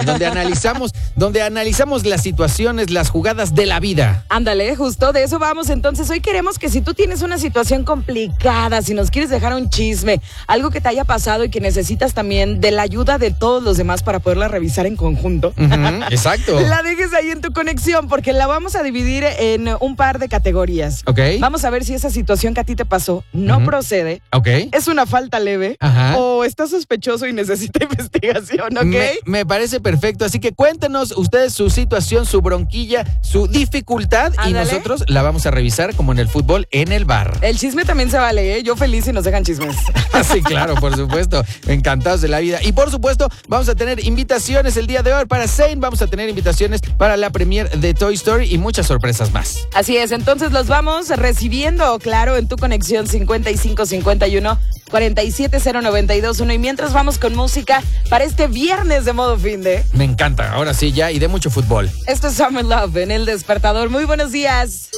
donde analizamos las situaciones, las jugadas de la vida. Ándale, justo de eso vamos. Entonces, hoy queremos que si tú tienes una situación complicada, si nos quieres dejar un chisme, algo que te haya pasado y que necesitas también de la ayuda de todos los demás para poderla revisar en conjunto. Exacto. La dejes ahí en tu conexión, porque la vamos a dividir en un par de categorías. Ok. Vamos a ver si esa situación que a ti te pasó no procede. Ok. Es una falta leve. Ajá. O está sospechoso y necesita investigación, ¿ok? Me parece perfecto, así que cuéntenos ustedes su situación, su bronquilla, su dificultad. Ándale. Y nosotros la vamos a revisar como en el fútbol, en el bar. El chisme también se vale, ¿eh? Yo feliz si nos dejan chismes. Sí, claro, por supuesto. Encantados de la vida. Y por supuesto, vamos a tener invitaciones el día de hoy para Zane. Vamos a tener invitaciones para la premiere de Toy Story y muchas sorpresas más. Así es, entonces los vamos recibiendo, claro, en tu conexión 5551 47092.1. Y mientras vamos con música para este viernes de modo fin de. Me encanta, ahora sí ya, y de mucho fútbol. Esto es Summer Love en El Despertador. Muy buenos días.